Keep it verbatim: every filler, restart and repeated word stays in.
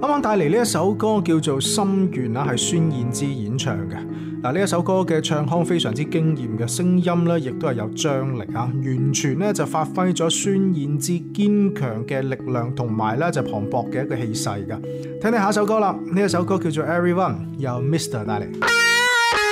啱帶嚟呢一首歌叫做《心願》啊，係孫燕姿演唱嘅。嗱，呢一首歌嘅唱腔非常之驚豔嘅聲音咧，亦都係有張力啊，完全咧就發揮咗孫燕姿堅強嘅力量同埋咧就磅礴嘅一個氣勢噶。聽聽下一首歌啦，呢一首歌叫做《Everyone》，由 Mister 帶嚟。